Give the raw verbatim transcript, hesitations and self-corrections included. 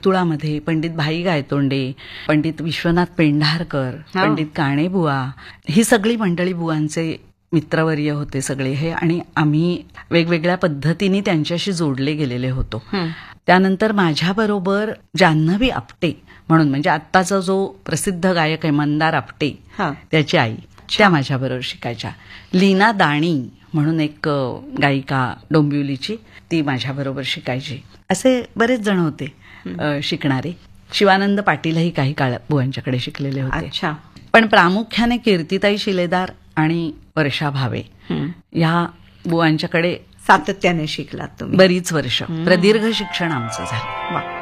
वर्तुळामध्ये पंडित भाई गायतोंडे, पंडित विश्वनाथ पेंढारकर, पंडित काणेबुवा, ही सगळी मंडळी बुवांचे मित्रवर्य होते सगळे हे, आणि आम्ही वेगवेगळ्या पद्धतीने त्यांच्याशी जोडले गेलेले होतो. त्यानंतर माझ्याबरोबर जान्हवी आपटे म्हणून, म्हणजे आत्ताचा जो प्रसिद्ध गायक आहे मंदार आपटे, त्याची आई, त्या माझ्याबरोबर शिकायच्या. लीना दाणी म्हणून एक गायिका डोंबिवलीची, ती माझ्याबरोबर शिकायची. असे बरेच जण होते शिकणारे. शिवानंद पाटीलही काही काळ बुवांच्याकडे शिकलेले होते. पण प्रामुख्याने कीर्तिताई शिलेदार आणि वर्षा भावे ह्या बुवांच्याकडे सातत्याने शिकलात तुम्ही. बरीच वर्ष प्रदीर्घ शिक्षण आमचं झालं.